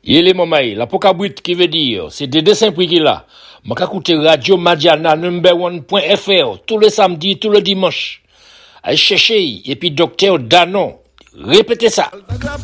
Il est mamaï, la pokabrit qui veut dire, c'est des dessins prix qu'il a. M'a écouter Radio Madiana number1.fr tous les samedis, tous les dimanches. Allez chercher, et puis docteur Danon. Répétez ça.